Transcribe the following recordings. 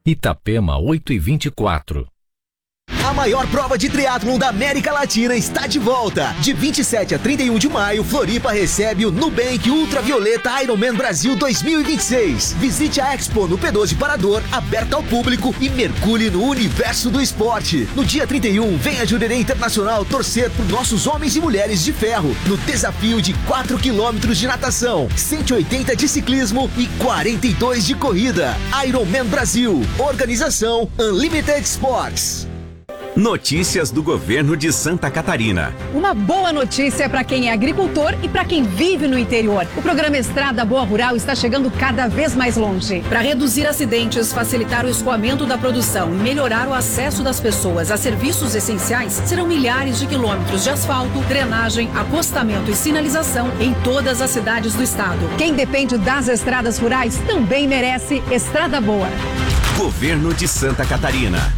Itapema 8h24. A maior prova de triatlon da América Latina está de volta. De 27 a 31 de maio, Floripa recebe o Nubank Ultravioleta Ironman Brasil 2026. Visite a Expo no P12 Parador, aberta ao público, e mergulhe no universo do esporte. No dia 31, vem a Jurerê Internacional torcer por nossos homens e mulheres de ferro no desafio de 4 km de natação, 180 de ciclismo e 42 de corrida. Ironman Brasil. Organização Unlimited Sports. Notícias do governo de Santa Catarina. Uma boa notícia para quem é agricultor e para quem vive no interior. O programa Estrada Boa Rural está chegando cada vez mais longe. Para reduzir acidentes, facilitar o escoamento da produção e melhorar o acesso das pessoas a serviços essenciais, serão milhares de quilômetros de asfalto, drenagem, acostamento e sinalização em todas as cidades do estado. Quem depende das estradas rurais também merece Estrada Boa. Governo de Santa Catarina.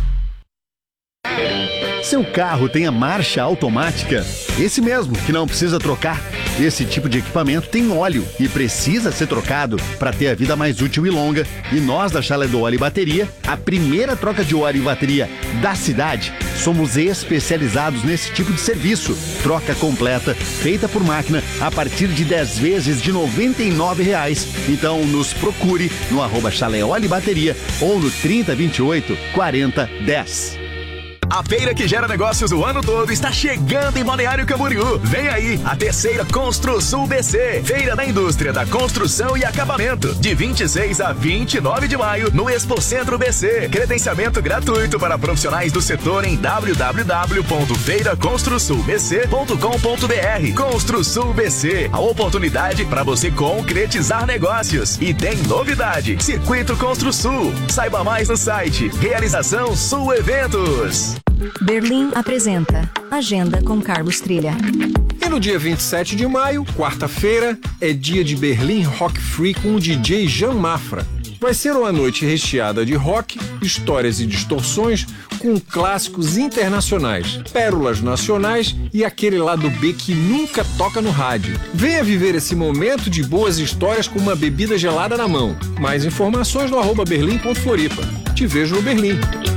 Seu carro tem a marcha automática? Esse mesmo, que não precisa trocar. Esse tipo de equipamento tem óleo e precisa ser trocado para ter a vida mais útil e longa. E nós da Chalé do Óleo e Bateria, a primeira troca de óleo e bateria da cidade, somos especializados nesse tipo de serviço. Troca completa, feita por máquina, a partir de 10 vezes de R$ 99. Então nos procure no @Chalé Óleo e Bateria ou no 3028 4010. A feira que gera negócios o ano todo está chegando em Balneário Camboriú. Vem aí a terceira ConstruSul BC, Feira da Indústria da Construção e Acabamento, de 26 a 29 de maio no Expocentro BC. Credenciamento gratuito para profissionais do setor em www.feiraconstrusulbc.com.br. ConstruSul BC, a oportunidade para você concretizar negócios. E tem novidade: Circuito ConstruSul. Saiba mais no site. Realização Sul Eventos. Berlim apresenta Agenda com Carlos Trilha. E no dia 27 de maio, quarta-feira, é dia de Berlim Rock Free com o DJ Jean Mafra. Vai ser uma noite recheada de rock, histórias e distorções, com clássicos internacionais, pérolas nacionais e aquele lado B que nunca toca no rádio. Venha viver esse momento de boas histórias com uma bebida gelada na mão. Mais informações no @berlim.floripa. Te vejo no Berlim.